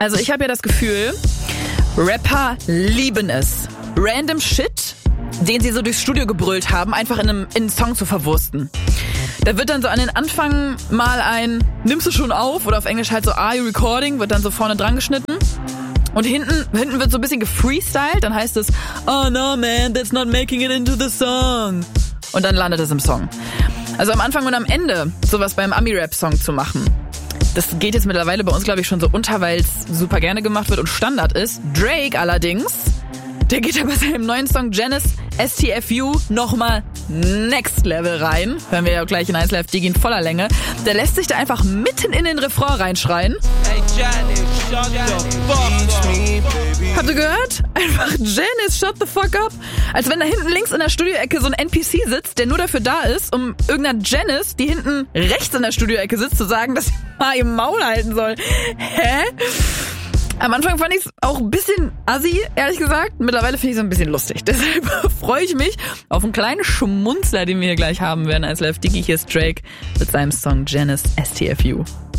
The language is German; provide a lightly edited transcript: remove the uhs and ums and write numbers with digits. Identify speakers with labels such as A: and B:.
A: Also ich habe ja das Gefühl, Rapper lieben es, random Shit, den sie so durchs Studio gebrüllt haben, einfach in einen Song zu verwursten. Da wird dann so an den Anfang mal ein "Nimmst du schon auf?" oder auf Englisch halt so "Are you recording?" wird dann so vorne dran geschnitten. Und hinten wird so ein bisschen gefreestylt, dann heißt es "Oh no man, that's not making it into the song." Und dann landet es im Song. Also am Anfang und am Ende sowas beim Ami-Rap-Song zu machen, das geht jetzt mittlerweile bei uns, glaube ich, schon so unter, weil es super gerne gemacht wird und Standard ist. Drake allerdings, der geht ja bei seinem neuen Song Janice STFU nochmal Next Level rein. Hören wir ja gleich in 1 Live Digi in voller Länge. Der lässt sich da einfach mitten in den Refrain reinschreien. Hey Janice, shut the fuck up. Habt ihr gehört? Einfach Janice, shut the fuck up. Als wenn da hinten links in der Studioecke so ein NPC sitzt, der nur dafür da ist, um irgendeiner Janice, die hinten rechts in der Studioecke sitzt, zu sagen, dass sie mal im Maul halten soll. Hä? Am Anfang fand ich es auch ein bisschen assi, ehrlich gesagt. Mittlerweile finde ich es ein bisschen lustig. Deshalb freue ich mich auf einen kleinen Schmunzler, den wir hier gleich haben werden als Live Digi. Hier ist Drake mit seinem Song Janice STFU.